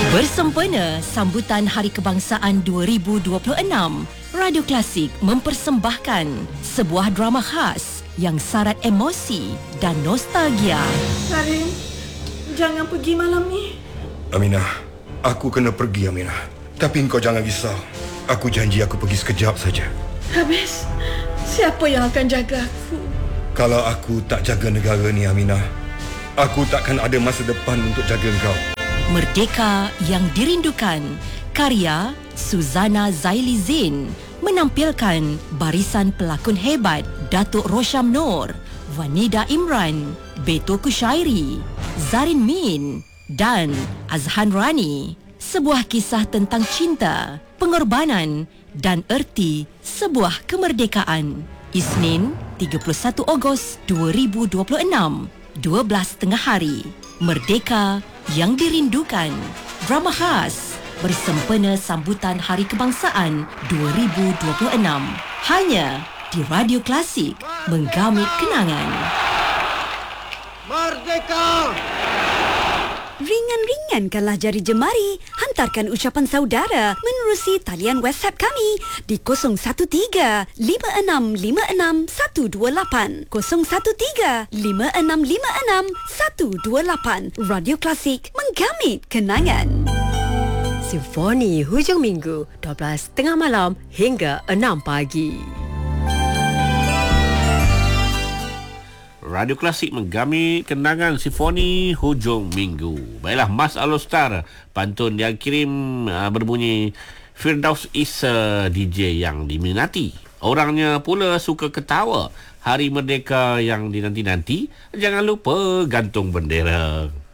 Bersempena sambutan Hari Kebangsaan 2026, Radio Klasik mempersembahkan sebuah drama khas yang syarat emosi dan nostalgia. Karim, jangan pergi malam ni. Aminah, aku kena pergi, Aminah. Tapi engkau jangan risau. Aku janji aku pergi sekejap saja. Habis, siapa yang akan jaga aku? Kalau aku tak jaga negara ni, Aminah, aku takkan ada masa depan untuk jaga engkau. Merdeka yang dirindukan, karya Suzana Zaili Zain, menampilkan barisan pelakon hebat Datuk Rosham Noor, Vanida Imran, Beto Kushairi, Zarin Min dan Azhan Rani. Sebuah kisah tentang cinta, pengorbanan dan erti sebuah kemerdekaan. Isnin, 31 Ogos 2026, 12 tengah hari. Merdeka yang dirindukan. Drama khas bersempena sambutan Hari Kebangsaan 2026. Hanya di Radio Klasik, menggamit kenangan. Merdeka! Ringan-ringankanlah jari jemari. Hantarkan ucapan saudara menerusi talian WhatsApp kami di 013-5656-128. 013-5656-128. Radio Klasik, menggamit kenangan. Simfoni Hujung Minggu, 12 tengah malam hingga 6 pagi. Radio Klasik menggamit kenangan Simfoni Hujung Minggu. Baiklah, Mas Alostar, pantun yang kirim berbunyi, Firdaus Isa DJ yang diminati. Orangnya pula suka ketawa. Hari Merdeka yang dinanti-nanti, jangan lupa gantung bendera.